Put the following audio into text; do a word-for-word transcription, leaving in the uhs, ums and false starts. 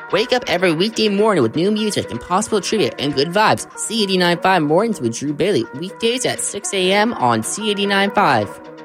Wake up every weekday morning with new music, impossible trivia, and good vibes. C eighty-nine point five Mornings with Drew Bailey. Weekdays at six a.m. on C eighty-nine point five.